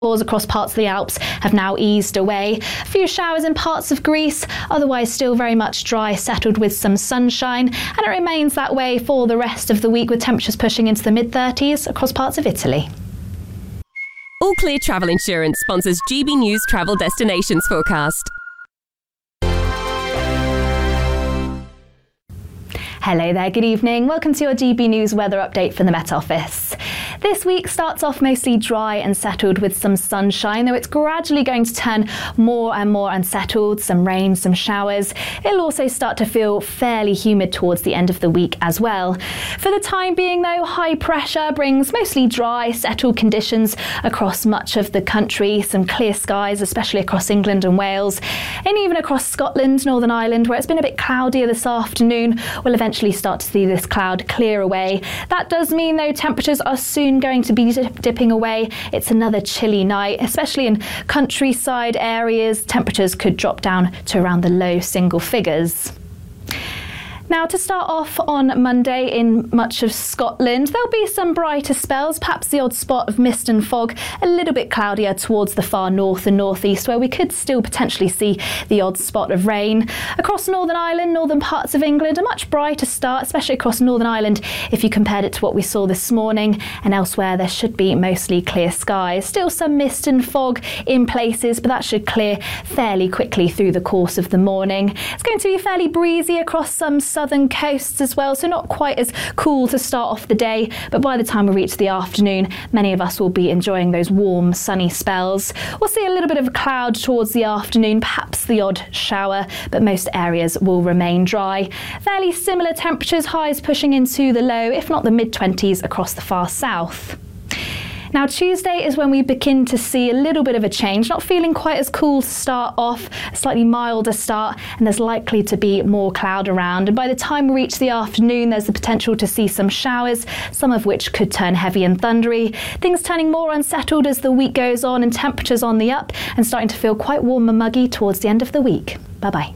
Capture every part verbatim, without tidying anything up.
across parts of the Alps have now eased away. A few showers in parts of Greece, otherwise still very much dry, settled with some sunshine, and it remains that way for the rest of the week with temperatures pushing into the mid thirties across parts of Italy. All Clear Travel Insurance sponsors G B News Travel Destinations Forecast. Hello there, good evening. Welcome to your G B News weather update from the Met Office. This week starts off mostly dry and settled with some sunshine, though it's gradually going to turn more and more unsettled, some rain, some showers. It'll also start to feel fairly humid towards the end of the week as well. For the time being though, high pressure brings mostly dry, settled conditions across much of the country, some clear skies, especially across England and Wales, and even across Scotland, Northern Ireland, where it's been a bit cloudier this afternoon. We'll eventually start to see this cloud clear away. That does mean though temperatures are soon going to be dip- dipping away. It's another chilly night, especially in countryside areas. Temperatures could drop down to around the low single figures. Now, to start off on Monday in much of Scotland, there'll be some brighter spells, perhaps the odd spot of mist and fog, a little bit cloudier towards the far north and northeast, where we could still potentially see the odd spot of rain. Across Northern Ireland, northern parts of England, a much brighter start, especially across Northern Ireland if you compared it to what we saw this morning, and elsewhere there should be mostly clear skies. Still some mist and fog in places, but that should clear fairly quickly through the course of the morning. It's going to be fairly breezy across some southern coasts as well, so not quite as cool to start off the day, but by the time we reach the afternoon, many of us will be enjoying those warm, sunny spells. We'll see a little bit of a cloud towards the afternoon, perhaps the odd shower, but most areas will remain dry. Fairly similar temperatures, highs pushing into the low, if not the mid twenties across the far south. Now, Tuesday is when we begin to see a little bit of a change, not feeling quite as cool to start off, a slightly milder start, and there's likely to be more cloud around. And by the time we reach the afternoon, there's the potential to see some showers, some of which could turn heavy and thundery. Things turning more unsettled as the week goes on and temperatures on the up and starting to feel quite warm and muggy towards the end of the week. Bye-bye.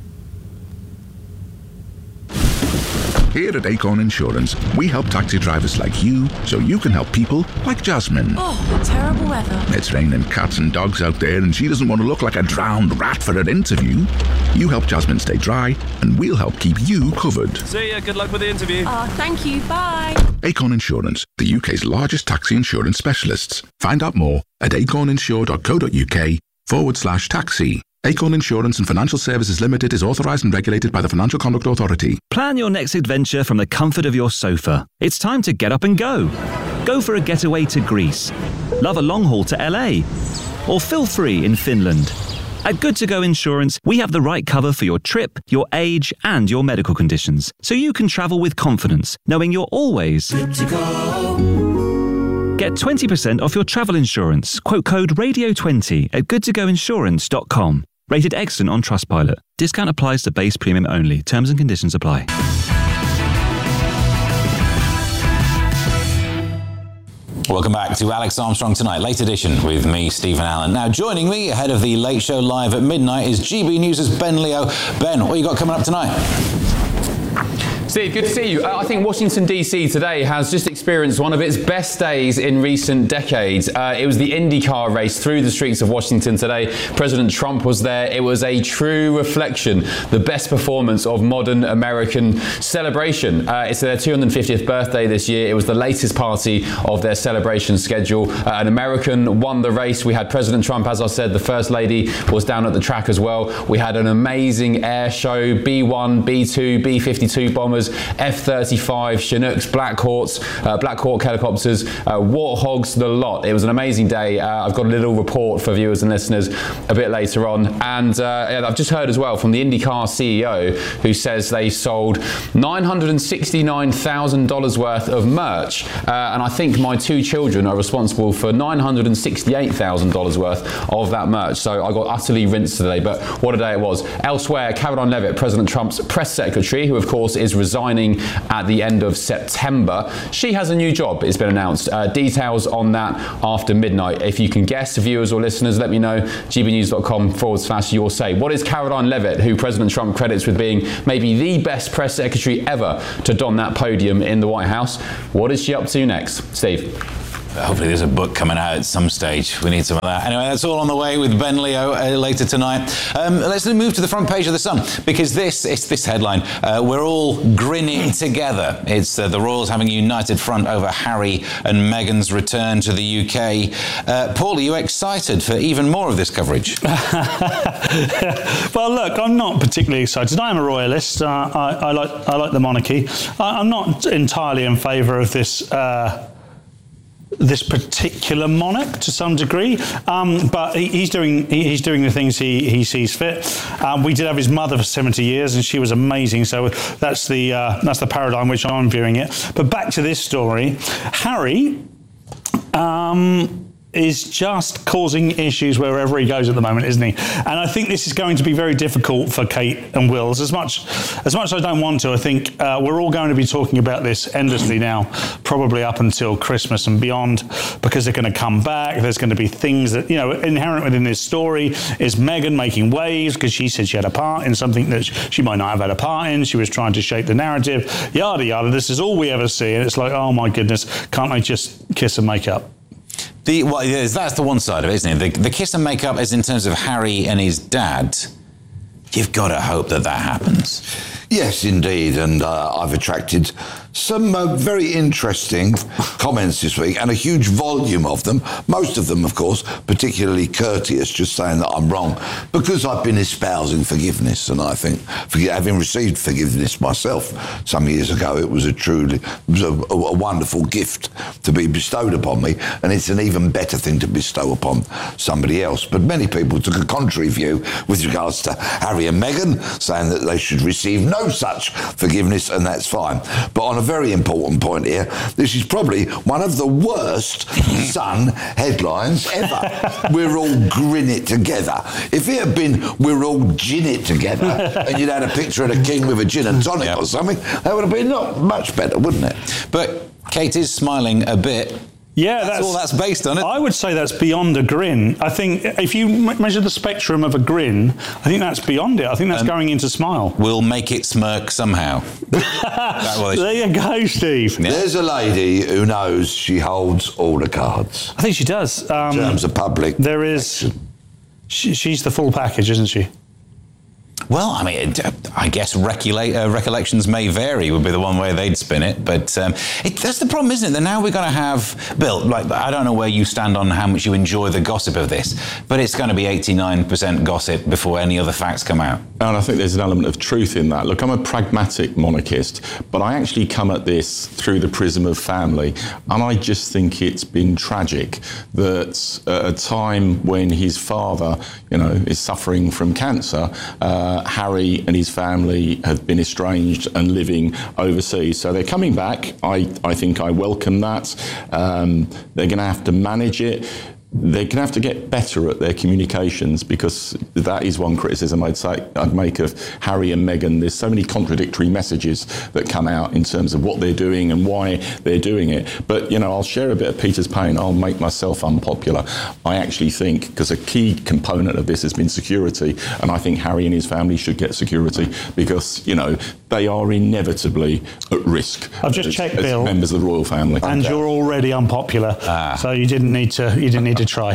Here at Acorn Insurance, we help taxi drivers like you so you can help people like Jasmine. Oh, terrible weather. It's raining cats and dogs out there and she doesn't want to look like a drowned rat for her interview. You help Jasmine stay dry and we'll help keep you covered. See ya, good luck with the interview. Oh, thank you, bye. Acorn Insurance, the U K's largest taxi insurance specialists. Find out more at acorninsure.co.uk forward slash taxi. Acorn Insurance and Financial Services Limited is authorised and regulated by the Financial Conduct Authority. Plan your next adventure from the comfort of your sofa. It's time to get up and go. Go for a getaway to Greece. Love a long haul to L A. Or feel free in Finland. At Good To Go Insurance, we have the right cover for your trip, your age, and your medical conditions, so you can travel with confidence, knowing you're always good to go. Get twenty percent off your travel insurance. Quote code radio twenty at good to go insurance dot com. Rated excellent on Trustpilot. Discount applies to base premium only. Terms and conditions apply. Welcome back to Alex Armstrong Tonight, late edition with me, Stephen Allen. Now, joining me ahead of the Late Show Live at midnight is G B News' Ben Leo. Ben, what you got coming up tonight? Steve, good to see you. Uh, I think Washington, D C today has just experienced one of its best days in recent decades. Uh, it was the IndyCar race through the streets of Washington today. President Trump was there. It was a true reflection, the best performance of modern American celebration. Uh, it's their two hundred fiftieth birthday this year. It was the latest party of their celebration schedule. Uh, an American won the race. We had President Trump, as I said, the First Lady was down at the track as well. We had an amazing air show, B one, B two, B fifty-two bombers, F thirty-five, Chinooks, Black Hawks, uh, Black Hawk helicopters, uh, Warthogs, the lot. It was an amazing day. Uh, I've got a little report for viewers and listeners a bit later on. And uh, I've just heard as well from the IndyCar C E O who says they sold nine hundred sixty-nine thousand dollars worth of merch. Uh, and I think my two children are responsible for nine hundred sixty-eight thousand dollars worth of that merch. So I got utterly rinsed today, but what a day it was. Elsewhere, Caroline Levitt, President Trump's press secretary, who of course is resigning at the end of September. She has a new job, it's been announced. Uh, details on that after midnight. If you can guess, viewers or listeners, let me know. gbnews.com forward slash your say. What is Caroline Levitt, who President Trump credits with being maybe the best press secretary ever to don that podium in the White House? What is she up to next? Steve? Hopefully there's a book coming out at some stage. We need some of that. Anyway, that's all on the way with Ben Leo uh, later tonight. Um, let's move to the front page of The Sun, because this, it's this headline, uh, we're all grinning together. It's uh, the Royals having a united front over Harry and Meghan's return to the U K. Uh, Paul, are you excited for even more of this coverage? Well, look, I'm not particularly excited. I am a royalist. Uh, I, I like I like the monarchy. I, I'm not entirely in favour of this uh, this particular monarch to some degree, um, but he, he's doing he, he's doing the things he, he sees fit. Um, we did have his mother for seventy years, and she was amazing. So that's the uh, that's the paradigm which I'm viewing it. But back to this story, Harry. Um, is just causing issues wherever he goes at the moment, isn't he? And I think this is going to be very difficult for Kate and Wills. As much as much as I don't want to, I think uh, we're all going to be talking about this endlessly now, probably up until Christmas and beyond, because they're going to come back. There's going to be things that, you know, inherent within this story is Meghan making waves because she said she had a part in something that she might not have had a part in. She was trying to shape the narrative, yada, yada. This is all we ever see. And it's like, oh my goodness, can't they just kiss and make up? The, well, that's the one side of it, isn't it? The, the kiss and make up is in terms of Harry and his dad. You've got to hope that that happens. Yes, indeed, and uh, I've attracted some uh, very interesting comments this week, and a huge volume of them. Most of them, of course, particularly courteous, just saying that I'm wrong, because I've been espousing forgiveness, and I think, having received forgiveness myself some years ago, it was a truly, it was a, a wonderful gift to be bestowed upon me, and it's an even better thing to bestow upon somebody else. But many people took a contrary view with regards to Harry and Meghan, saying that they should receive no such forgiveness, and that's fine. But on a very important point here, this is probably one of the worst Sun headlines ever. We're all grin it together. If it had been we're all gin it together and you'd had a picture of the king with a gin and tonic yep. or something, that would have been not much better, wouldn't it? But Kate is smiling a bit. Yeah, that's, that's all that's based on it. I would say that's beyond a grin. I think if you m- measure the spectrum of a grin, I think that's beyond it. I think that's um, going into smile. We'll make it smirk somehow. There you go, Steve. Yeah. There's a lady who knows she holds all the cards. I think she does. Um, in terms of public. There is. She, she's the full package, isn't she? Well, I mean, I guess recula- uh, recollections may vary would be the one way they'd spin it, but um, it, that's the problem, isn't it? That now we're going to have, Bill, like, I don't know where you stand on how much you enjoy the gossip of this, but it's going to be eighty-nine percent gossip before any other facts come out. And I think there's an element of truth in that. Look, I'm a pragmatic monarchist, but I actually come at this through the prism of family, and I just think it's been tragic that at a time when his father, you know, is suffering from cancer, uh, Uh, Harry and his family have been estranged and living overseas. So they're coming back. I, I think I welcome that. Um, they're going to have to manage it. They're going to have to get better at their communications, because that is one criticism I'd say I'd make of Harry and Meghan. There's so many contradictory messages that come out in terms of what they're doing and why they're doing it. But, you know, I'll share a bit of Peter's pain. I'll make myself unpopular. I actually think, because a key component of this has been security, and I think Harry and his family should get security, because, you know, they are inevitably at risk. I've just as, checked, as Bill. members of the royal family. And you're already unpopular, ah. so you didn't need to. You didn't need to try.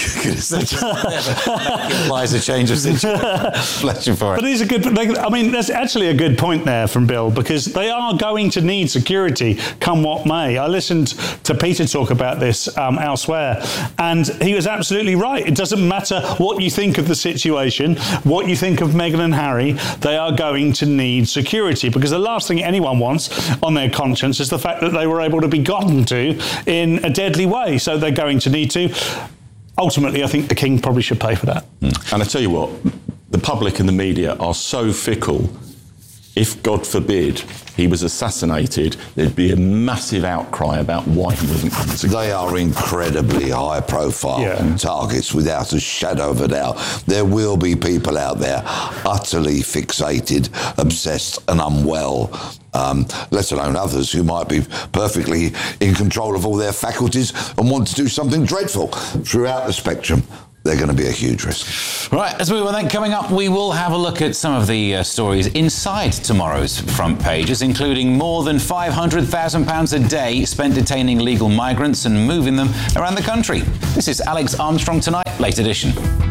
Implies a change of situation. But it is a good. I mean, there's actually a good point there from Bill, because they are going to need security, come what may. I listened to Peter talk about this um, elsewhere, and he was absolutely right. It doesn't matter what you think of the situation, what you think of Meghan and Harry, they are going to need security, because the last thing anyone wants on their conscience is the fact that they were able to be gotten to in a deadly way. So they're going to need to. Ultimately, I think the king probably should pay for that. Mm. And I tell you what, the public and the media are so fickle. If, God forbid, he was assassinated, there'd be a massive outcry about why he wasn't coming to. They are incredibly high-profile yeah. targets, without a shadow of a doubt. There will be people out there utterly fixated, obsessed and unwell, um, let alone others who might be perfectly in control of all their faculties and want to do something dreadful throughout the spectrum they're going to be a huge risk. Right, let's move on then. Coming up, we will have a look at some of the uh, stories inside tomorrow's front pages, including more than five hundred thousand pounds a day spent detaining illegal migrants and moving them around the country. This is Alex Armstrong Tonight, late edition.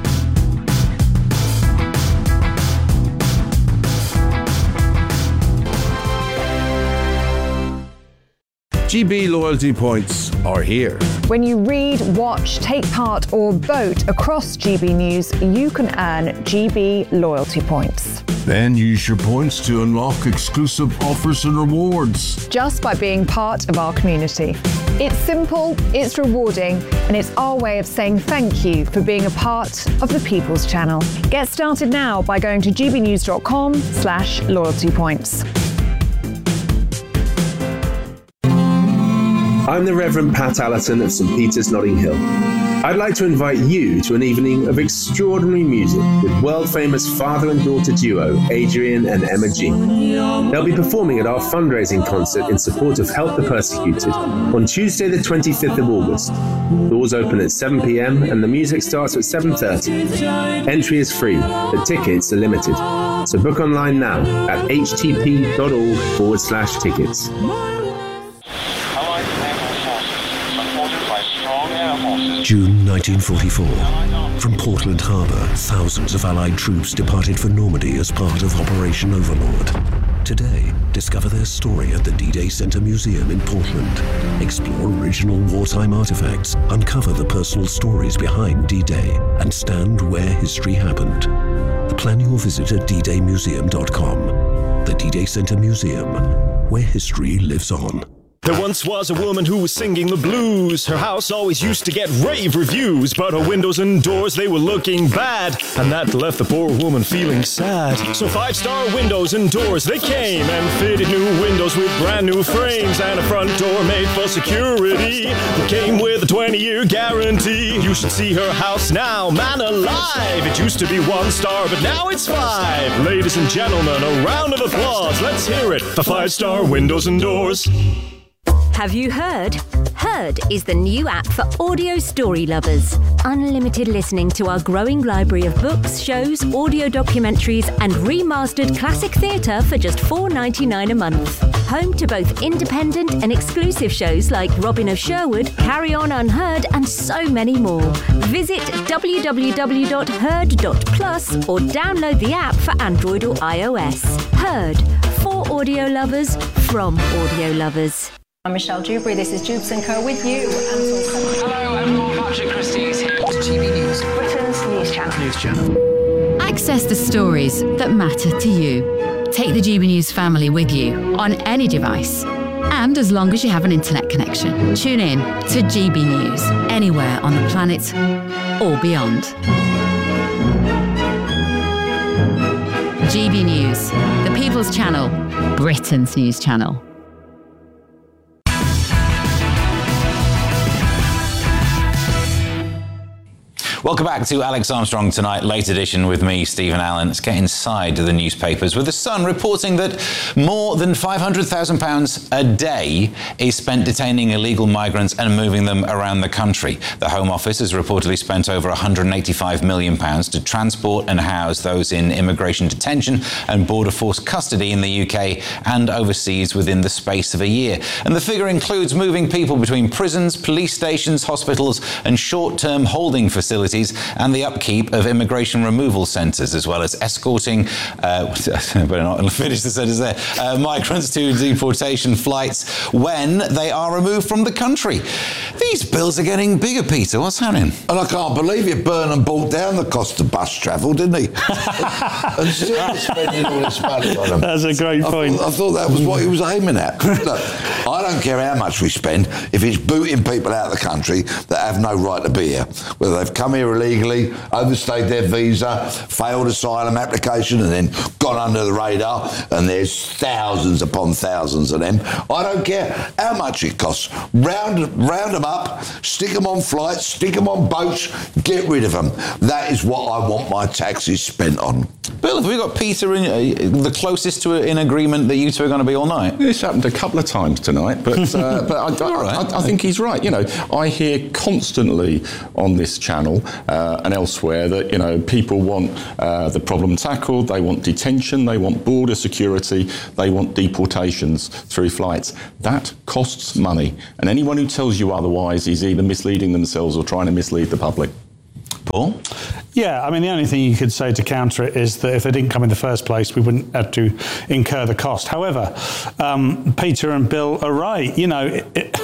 G B loyalty points are here. When you read, watch, take part or vote across G B News, you can earn G B loyalty points. Then use your points to unlock exclusive offers and rewards. Just by being part of our community. It's simple, it's rewarding, and it's our way of saying thank you for being a part of the People's Channel. Get started now by going to gbnews.com slash loyalty points. I'm the Reverend Pat Allerton of St Peter's, Notting Hill. I'd like to invite you to an evening of extraordinary music with world-famous father and daughter duo Adrian and Emma G. They'll be performing at our fundraising concert in support of Help the Persecuted on Tuesday the twenty-fifth of August. Doors open at seven p.m. and the music starts at seven thirty. Entry is free, but tickets are limited. So book online now at htp.org forward slash tickets. June nineteen forty-four. From Portland Harbour, thousands of Allied troops departed for Normandy as part of Operation Overlord. Today, discover their story at the D-Day Center Museum in Portland. Explore original wartime artifacts, uncover the personal stories behind D-Day, and stand where history happened. Plan your visit at d day museum dot com. The D-Day Center Museum, where history lives on. There once was a woman who was singing the blues. Her house always used to get rave reviews, but her windows and doors, they were looking bad, and that left the poor woman feeling sad. So Five Star Windows and Doors, they came and fitted new windows with brand new frames and a front door made for security that came with a twenty-year guarantee. You should see her house now, man alive. It used to be one star, but now it's five. Ladies and gentlemen, a round of applause. Let's hear it for Five Star Windows and Doors. Have you heard? Heard is the new app for audio story lovers. Unlimited listening to our growing library of books, shows, audio documentaries, and remastered classic theatre for just four dollars and ninety-nine cents a month. Home to both independent and exclusive shows like Robin of Sherwood, Carry On Unheard, and so many more. Visit w w w dot heard dot plus or download the app for Android or iOS. Heard, for audio lovers, from audio lovers. I'm Michelle Dewberry, this is Jubes and Co with you. Hello, I'm Paul Patrick Christie here at G B News, Britain's news channel. News channel. Access the stories that matter to you. Take the G B News family with you on any device. And as long as you have an internet connection, tune in to G B News anywhere on the planet or beyond. G B News, the People's Channel, Britain's news channel. Welcome back to Alex Armstrong Tonight, late edition with me, Stephen Allen. Let's get inside the newspapers with The Sun reporting that more than five hundred thousand pounds a day is spent detaining illegal migrants and moving them around the country. The Home Office has reportedly spent over one hundred eighty-five million pounds to transport and house those in immigration detention and border force custody in the U K and overseas within the space of a year. And the figure includes moving people between prisons, police stations, hospitals and short-term holding facilities and the upkeep of immigration removal centres, as well as escorting, uh, better not finish the sentence there, uh, migrants to deportation flights when they are removed from the country. These bills are getting bigger, Peter. What's happening? And I can't believe it. Burnham brought down the cost of bus travel, didn't he? And still spending all this money on them. That's a great I point. Thought, I thought that was what he was aiming at. Look, I don't care how much we spend if it's booting people out of the country that have no right to be here, whether they've come here illegally, overstayed their visa, failed asylum application and then gone under the radar, and there's thousands upon thousands of them. I don't care how much it costs. Round, round them up, stick them on flights, stick them on boats, get rid of them. That is what I want my taxes spent on. Bill, have we got Peter in, uh, the closest to in agreement that you two are going to be all night? This happened a couple of times tonight, but uh, but I, I, right. I, I think he's right. You know, I hear constantly on this channel uh, and elsewhere that, you know, people want uh, the problem tackled, they want detention, they want border security, they want deportations through flights. That costs money, and anyone who tells you otherwise is either misleading themselves or trying to mislead the public. Paul? Yeah, I mean, the only thing you could say to counter it is that if they didn't come in the first place, we wouldn't have to incur the cost. However, um, Peter and Bill are right. You know, it, it,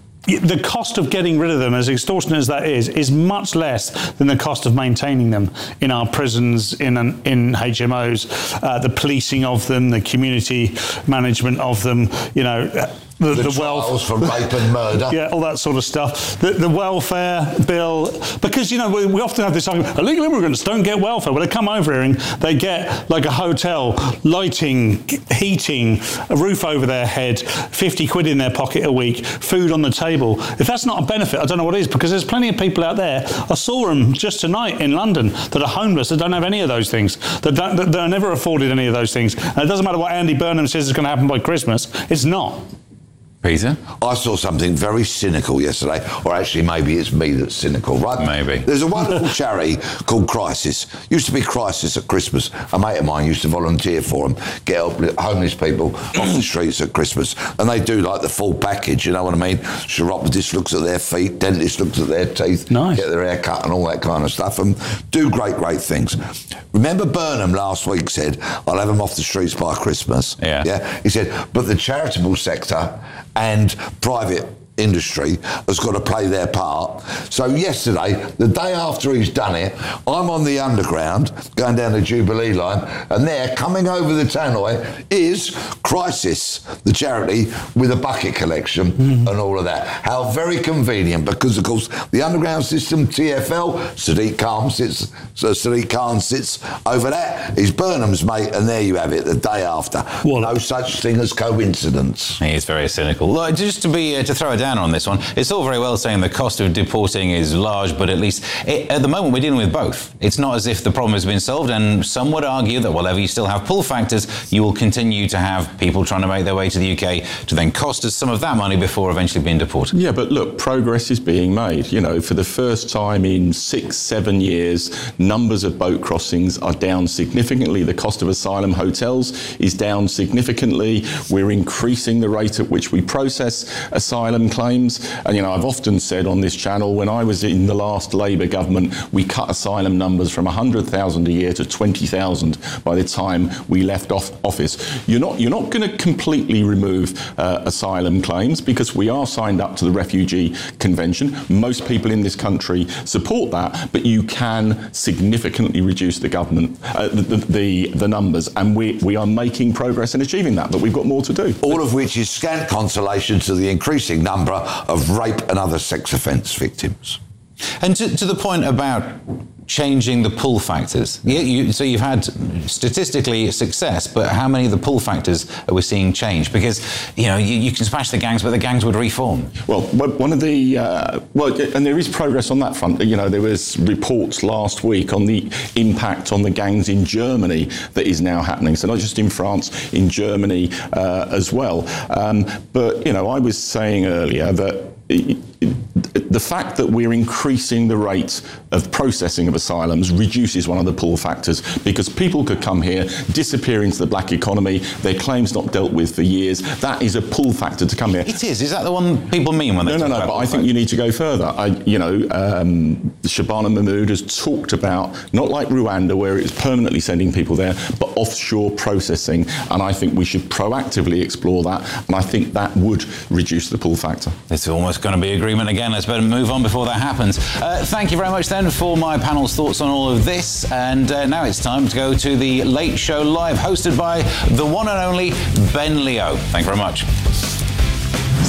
the cost of getting rid of them, as extortionate as that is, is much less than the cost of maintaining them in our prisons, in an, in H M Os, uh, the policing of them, the community management of them, you know. The, the, the trials wealth, for rape and murder. Yeah, all that sort of stuff. The, the welfare bill, because, you know, we, we often have this argument, illegal immigrants don't get welfare. Well, they come over here and they get like a hotel, lighting, heating, a roof over their head, fifty quid in their pocket a week, food on the table. If that's not a benefit, I don't know what is, because there's plenty of people out there. I saw them just tonight in London that are homeless, that don't have any of those things, that, don't, that are never afforded any of those things. And it doesn't matter what Andy Burnham says is going to happen by Christmas. It's not. Peter? I saw something very cynical yesterday, or actually maybe it's me that's cynical, right? Maybe. There's a wonderful charity called Crisis. Used to be Crisis at Christmas. A mate of mine used to volunteer for them, get homeless people off the streets at Christmas, and they do like the full package, you know what I mean? Chiropodist looks at their feet, dentist looks at their teeth, nice. Get their hair cut and all that kind of stuff, and do great, great things. Remember Burnham last week said, I'll have them off the streets by Christmas. Yeah. Yeah. He said, but the charitable sector and private industry has got to play their part. So yesterday, the day after he's done it, I'm on the Underground, going down the Jubilee line, and there, coming over the tannoy, is Crisis, the charity, with a bucket collection mm. and all of that. How very convenient, because of course, the Underground system, T F L, Sadiq Khan sits, so Sadiq Khan sits over that. He's Burnham's mate, and there you have it, the day after. Well, no such thing as coincidence. He is very cynical. Look, just to be uh, to throw it down on this one, it's all very well saying the cost of deporting is large, but at least it, at the moment we're dealing with both. It's not as if the problem has been solved, and some would argue that whatever you still have pull factors, you will continue to have people trying to make their way to the U K to then cost us some of that money before eventually being deported. Yeah, but look, progress is being made. You know, for the first time in six, seven years, numbers of boat crossings are down significantly. The cost of asylum hotels is down significantly. We're increasing the rate at which we process asylum claims. And, you know, I've often said on this channel, when I was in the last Labour government, we cut asylum numbers from one hundred thousand a year to twenty thousand by the time we left off office. You're not, you're not going to completely remove uh, asylum claims, because we are signed up to the Refugee Convention. Most people in this country support that, but you can significantly reduce the government, uh, the, the, the numbers, and we, we are making progress in achieving that, but we've got more to do. All of which is scant consolation to the increasing number of rape and other sex offence victims. And to, to the point about changing the pull factors, you, you, so you've had statistically success, but how many of the pull factors are we seeing change? Because, you know, you, you can smash the gangs, but the gangs would reform. Well, one of the, uh, well, and there is progress on that front. You know, there was reports last week on the impact on the gangs in Germany that is now happening. So not just in France, in Germany uh, as well. Um, but, you know, I was saying earlier that It, it, the fact that we're increasing the rate of processing of asylums reduces one of the pull factors, because people could come here, disappear into the black economy, their claims not dealt with for years. That is a pull factor to come here. It is. Is that the one people mean when they no, talk no, no, about but I think you need to go further. I, you know, um, Shabana Mahmood has talked about, not like Rwanda, where it's permanently sending people there, but offshore processing. And I think we should proactively explore that. And I think that would reduce the pull factor. It's almost going to be agreement again. Let's better move on before that happens. Uh, thank you very much then for my panel's thoughts on all of this. And uh, now it's time to go to the Late Show Live, hosted by the one and only Ben Leo. Thank you very much.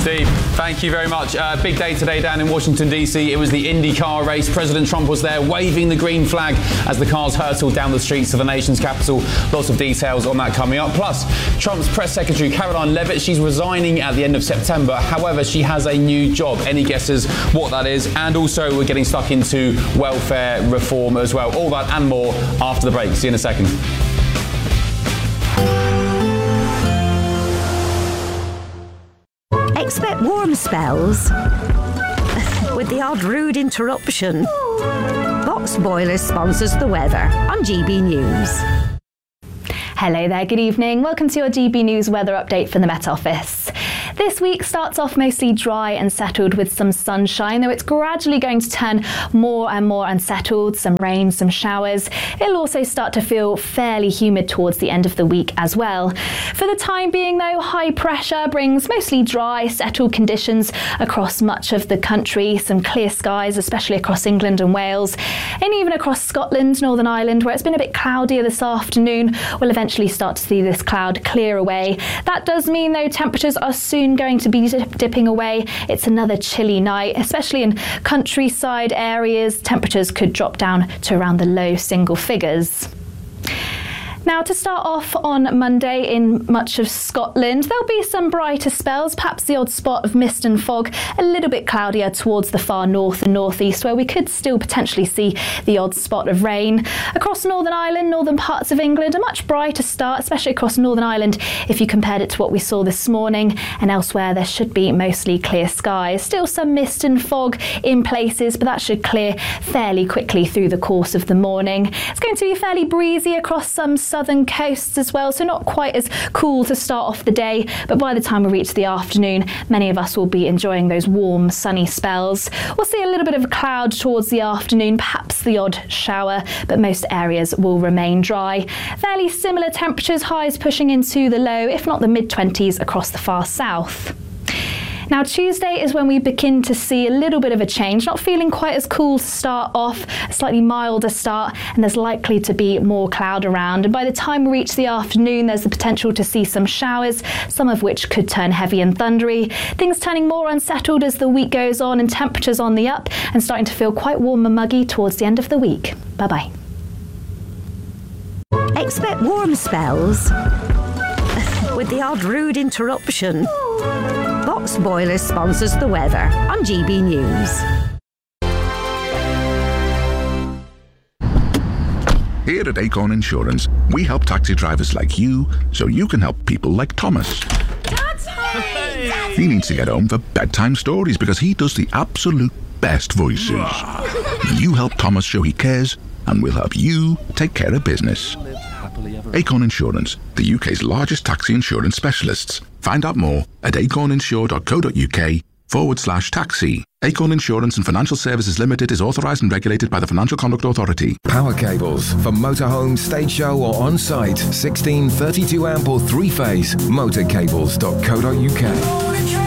Steve, thank you very much. Uh, big day today down in Washington, D C. It was the IndyCar race. President Trump was there waving the green flag as the cars hurtled down the streets of the nation's capital. Lots of details on that coming up. Plus, Trump's press secretary, Caroline Leavitt, she's resigning at the end of September. However, she has a new job. Any guesses what that is? And also, we're getting stuck into welfare reform as well. All that and more after the break. See you in a second. Expect warm spells with the odd rude interruption. Box Boilers sponsors the weather on G B News. Hello there, good evening. Welcome to your G B News weather update from the Met Office. This week starts off mostly dry and settled with some sunshine, though it's gradually going to turn more and more unsettled, some rain, some showers. It'll also start to feel fairly humid towards the end of the week as well. For the time being though, high pressure brings mostly dry, settled conditions across much of the country, some clear skies, especially across England and Wales, and even across Scotland, Northern Ireland, where it's been a bit cloudier this afternoon. We'll eventually start to see this cloud clear away. That does mean though temperatures are soon going to be dipping away. It's another chilly night, especially in countryside areas. Temperatures could drop down to around the low single figures. Now, to start off on Monday in much of Scotland, there'll be some brighter spells, perhaps the odd spot of mist and fog, a little bit cloudier towards the far north and northeast, where we could still potentially see the odd spot of rain. Across Northern Ireland, northern parts of England, a much brighter start, especially across Northern Ireland if you compared it to what we saw this morning, and elsewhere there should be mostly clear skies. Still some mist and fog in places, but that should clear fairly quickly through the course of the morning. It's going to be fairly breezy across some southern coasts as well, so not quite as cool to start off the day, but by the time we reach the afternoon, many of us will be enjoying those warm, sunny spells. We'll see a little bit of a cloud towards the afternoon, perhaps the odd shower, but most areas will remain dry. Fairly similar temperatures, highs pushing into the low, if not the mid twenties across the far south. Now, Tuesday is when we begin to see a little bit of a change, not feeling quite as cool to start off, a slightly milder start, and there's likely to be more cloud around. And by the time we reach the afternoon, there's the potential to see some showers, some of which could turn heavy and thundery. Things turning more unsettled as the week goes on, and temperatures on the up and starting to feel quite warm and muggy towards the end of the week. Bye-bye. Expect warm spells with the odd rude interruption. Box Boilers sponsors the weather on G B News. Here at Acorn Insurance, we help taxi drivers like you so you can help people like Thomas. Hey. He needs to get home for bedtime stories because he does the absolute best voices. You help Thomas show he cares, and we'll help you take care of business. Acorn Insurance, the U K's largest taxi insurance specialists. Find out more at acorninsure.co.uk forward slash taxi. Acorn Insurance and Financial Services Limited is authorised and regulated by the Financial Conduct Authority. Power cables for motorhome, stage show or on-site. sixteen, thirty-two amp or three-phase. motorcables dot co dot uk.